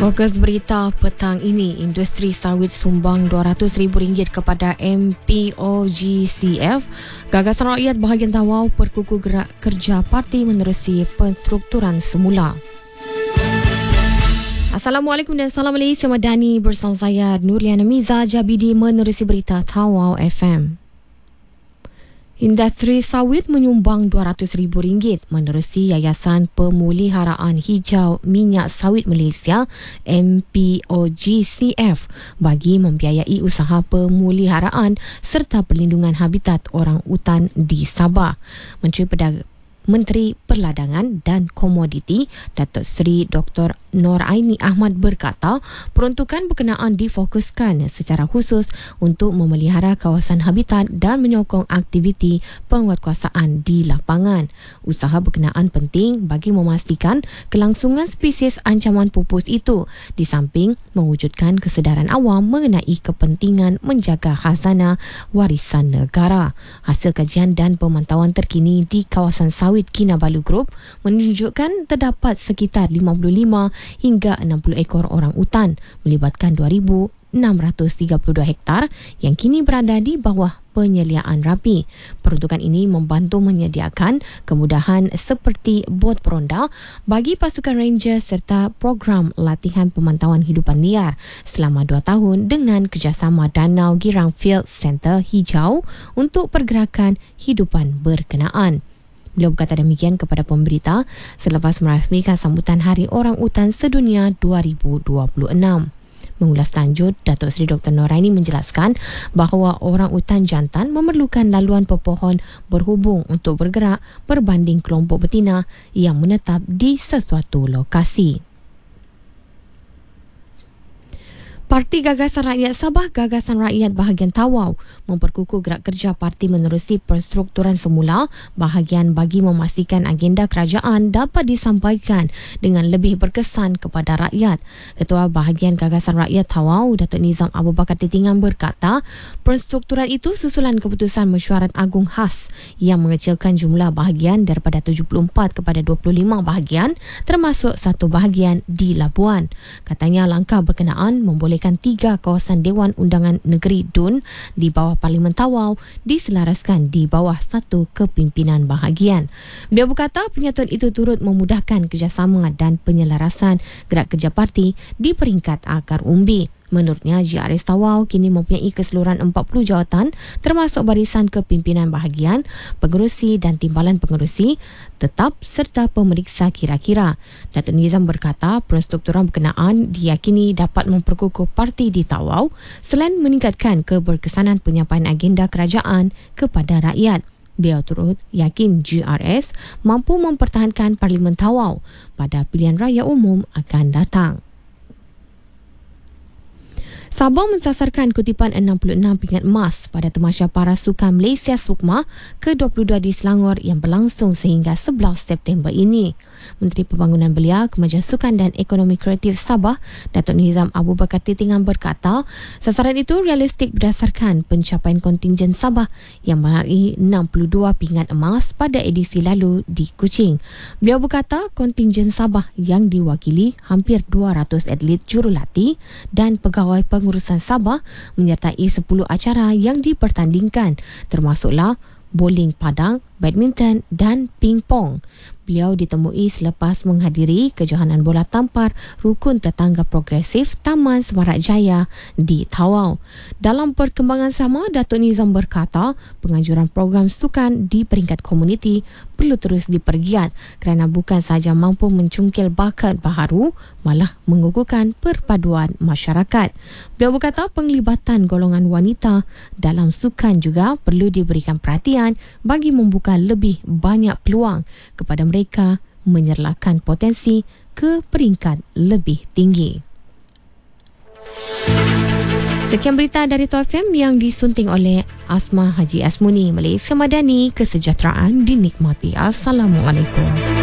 Fokus berita petang ini, industri sawit sumbang RM200,000 kepada MPOGCF. Gagasan Rakyat bahagian Tawau perkukuh gerak kerja parti menerusi penstrukturan semula. Assalamualaikum dan salam Malaysia Madani, bersama saya Nuriana Miza Jabidi menerusi berita Tawau FM. Industri sawit menyumbang RM200,000 menerusi Yayasan Pemeliharaan Hijau Minyak Sawit Malaysia MPOGCF bagi membiayai usaha pemeliharaan serta perlindungan habitat orang utan di Sabah. Menteri Perladangan dan Komoditi Datuk Seri Dr. Noraini Ahmad berkata peruntukan berkenaan difokuskan secara khusus untuk memelihara kawasan habitat dan menyokong aktiviti penguatkuasaan di lapangan. Usaha berkenaan penting bagi memastikan kelangsungan spesies ancaman pupus itu di samping mewujudkan kesedaran awam mengenai kepentingan menjaga khazanah warisan negara. Hasil kajian dan pemantauan terkini di kawasan sawit Kinabalu Group menunjukkan terdapat sekitar 55 hingga 60 ekor orang utan melibatkan 2,632 hektar yang kini berada di bawah penyeliaan rapi. Peruntukan ini membantu menyediakan kemudahan seperti bot peronda bagi pasukan ranger serta program latihan pemantauan hidupan liar selama 2 tahun dengan kerjasama Danau Girang Field Center Hijau untuk pergerakan hidupan berkenaan. Beliau berkata demikian kepada pemberita selepas merasmikan sambutan Hari Orang Utan Sedunia 2026. Mengulas lanjut, Datuk Seri Dr. Noraini menjelaskan bahawa orang utan jantan memerlukan laluan pepohon berhubung untuk bergerak berbanding kelompok betina yang menetap di sesuatu lokasi. Parti Gagasan Rakyat Sabah Gagasan Rakyat bahagian Tawau memperkukuh gerak kerja parti menerusi perstrukturan semula bahagian bagi memastikan agenda kerajaan dapat disampaikan dengan lebih berkesan kepada rakyat. Ketua bahagian Gagasan Rakyat Tawau, Datuk Nizam Abu Bakar Titingan berkata, perstrukturan itu susulan keputusan mesyuarat agung khas yang mengecilkan jumlah bahagian daripada 74 kepada 25 bahagian termasuk 1 bahagian di Labuan. Katanya langkah berkenaan membolehkan 3 kawasan Dewan Undangan Negeri DUN di bawah Parlimen Tawau diselaraskan di bawah 1 kepimpinan bahagian. Beliau berkata penyatuan itu turut memudahkan kerjasama dan penyelarasan gerak kerja parti di peringkat akar umbi. Menurutnya, GRS Tawau kini mempunyai keseluruhan 40 jawatan termasuk barisan kepimpinan bahagian, pengerusi dan timbalan pengerusi tetap serta pemeriksa kira-kira. Datuk Nizam berkata perstrukturan berkenaan diyakini dapat memperkukuh parti di Tawau selain meningkatkan keberkesanan penyampaian agenda kerajaan kepada rakyat. Beliau turut yakin GRS mampu mempertahankan Parlimen Tawau pada pilihan raya umum akan datang. Sabah mensasarkan kutipan 66 pingat emas pada Tamasya Para Sukan Malaysia Sukma ke-22 di Selangor yang berlangsung sehingga 11 September ini. Menteri Pembangunan Belia, Kemajuan Sukan dan Ekonomi Kreatif Sabah, Datuk Nizam Abu Bakar Titingan berkata, sasaran itu realistik berdasarkan pencapaian kontingen Sabah yang meraih 62 pingat emas pada edisi lalu di Kuching. Beliau berkata kontingen Sabah yang diwakili hampir 200 atlet jurulatih dan pegawai pengurusan Sabah menyertai 10 acara yang dipertandingkan termasuklah bowling padang, badminton dan pingpong. Beliau ditemui selepas menghadiri kejohanan bola tampar Rukun Tetangga Progresif Taman Semarak Jaya di Tawau. Dalam perkembangan sama, Datuk Nizam berkata penganjuran program sukan di peringkat komuniti perlu terus dipergiat kerana bukan sahaja mampu mencungkil bakat baharu, malah mengukuhkan perpaduan masyarakat. Beliau berkata penglibatan golongan wanita dalam sukan juga perlu diberikan perhatian bagi membuka lebih banyak peluang kepada mereka menyerlakan potensi ke peringkat lebih tinggi. Sekian berita dari Tawau FM yang disunting oleh Asma Haji Asmuni. Malaysia Madani, kesejahteraan dinikmati. Assalamualaikum.